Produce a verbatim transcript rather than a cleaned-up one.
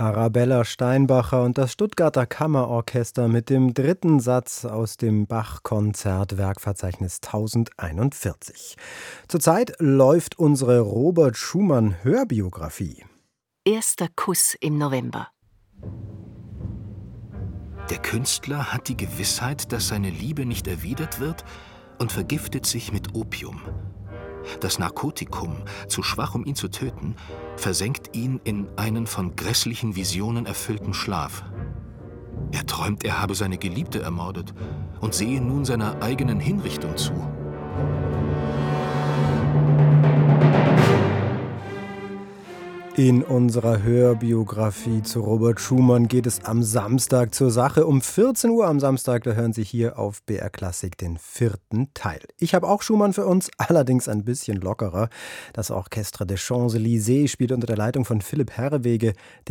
Arabella Steinbacher und das Stuttgarter Kammerorchester mit dem dritten Satz aus dem Bach-Konzert-Werkverzeichnis tausendeinundvierzig. Zurzeit läuft unsere Robert Schumann-Hörbiografie. Erster Kuss im November. Der Künstler hat die Gewissheit, dass seine Liebe nicht erwidert wird und vergiftet sich mit Opium. Das Narkotikum, zu schwach, um ihn zu töten, versenkt ihn in einen von grässlichen Visionen erfüllten Schlaf. Er träumt, er habe seine Geliebte ermordet und sehe nun seiner eigenen Hinrichtung zu. In unserer Hörbiografie zu Robert Schumann geht es am Samstag zur Sache. Um vierzehn Uhr am Samstag, da hören Sie hier auf B R Klassik den vierten Teil. Ich habe auch Schumann für uns, allerdings ein bisschen lockerer. Das Orchestre des Champs-Élysées spielt unter der Leitung von Philipp Herreweghe